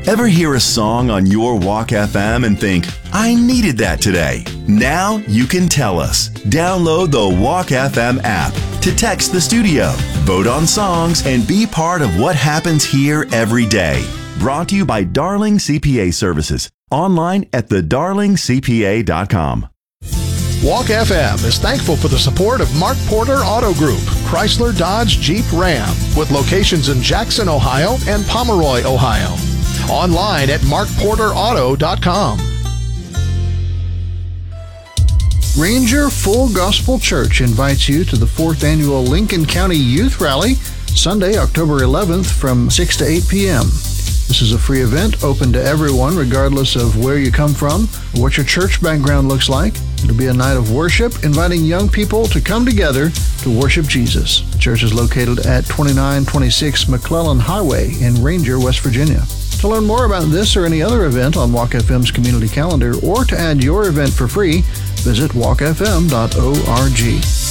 Ever hear a song on your Walk FM and think, I needed that today? Now you can tell us. Download the Walk FM app to text the studio, vote on songs, and be part of what happens here every day. Brought to you by Darling CPA Services. Online at thedarlingcpa.com. Walk FM is thankful for the support of Mark Porter Auto Group, Chrysler, Dodge, Jeep, Ram, with locations in Jackson, Ohio and Pomeroy, Ohio. Online at markporterauto.com. Ranger Full Gospel Church invites you to the 4th Annual Lincoln County Youth Rally, Sunday, October 11th from 6 to 8 p.m. This is a free event open to everyone, regardless of where you come from or what your church background looks like. It'll be a night of worship, inviting young people to come together to worship Jesus. The church is located at 2926 McClellan Highway in Ranger, West Virginia. To learn more about this or any other event on Walk FM's community calendar, or to add your event for free, visit walkfm.org.